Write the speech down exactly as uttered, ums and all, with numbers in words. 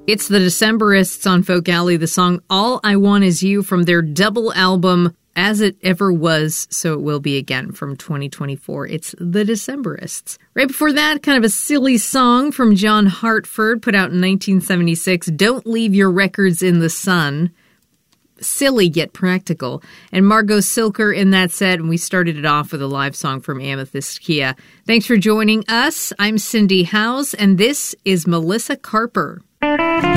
It's the Decemberists on Folk Alley, the song All I Want Is You from their double album, As It Ever Was, So It Will Be Again from twenty twenty-four. It's the Decemberists. Right before that, kind of a silly song from John Hartford, put out in nineteen seventy-six, Don't Leave Your Records in the Sun. Silly yet practical. And Margot Silker in that set, and we started it off with a live song from Amethyst Kia. Thanks for joining us. I'm Cindy Howes, and this is Melissa Carper.